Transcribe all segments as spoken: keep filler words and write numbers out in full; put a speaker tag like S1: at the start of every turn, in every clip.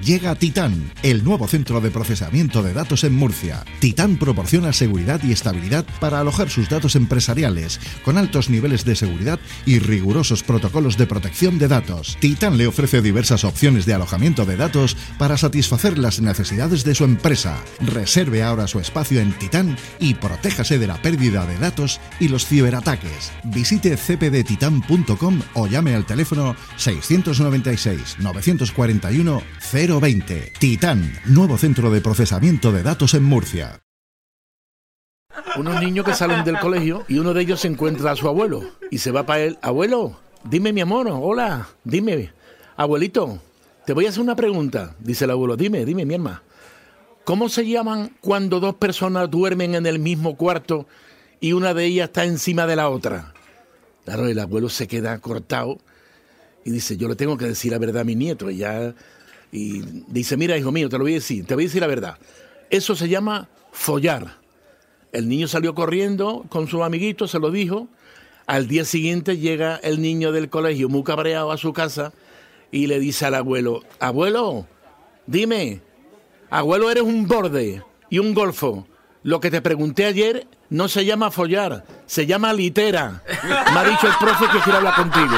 S1: Llega Titán, el nuevo centro de procesamiento de datos en Murcia. Titán proporciona seguridad y estabilidad para alojar sus datos empresariales, con altos niveles de seguridad y rigurosos protocolos de protección de datos. Titán le ofrece diversas opciones de alojamiento de datos para satisfacer las necesidades de su empresa. Reserve ahora su espacio en Titán y protéjase de la pérdida de datos y los ciberataques. Visite c p d titan punto com o llame al teléfono seiscientos noventa y seis, novecientos cuarenta y uno, cero veinte. Titán, nuevo centro de procesamiento de datos en Murcia.
S2: Unos niños que salen del colegio y uno de ellos se encuentra a su abuelo y se va para él. Abuelo, dime mi amor, hola, dime, abuelito, te voy a hacer una pregunta. Dice el abuelo, dime, dime mi hermano. ¿Cómo se llaman cuando dos personas duermen en el mismo cuarto y una de ellas está encima de la otra? Claro, el abuelo se queda cortado y dice, yo le tengo que decir la verdad a mi nieto. Y, ya, y dice, mira, hijo mío, te lo voy a decir, te voy a decir la verdad. Eso se llama follar. El niño salió corriendo con sus amiguitos, se lo dijo. Al día siguiente llega el niño del colegio muy cabreado a su casa y le dice al abuelo, abuelo, dime, abuelo, eres un borde y un golfo. Lo que te pregunté ayer no se llama follar, se llama litera. Me ha dicho el profe que quiere hablar contigo.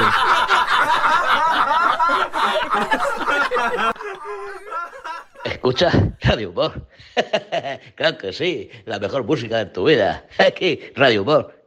S3: ¿Escuchas Radio Humor? Claro que sí, la mejor música de tu vida. Aquí, Radio Humor.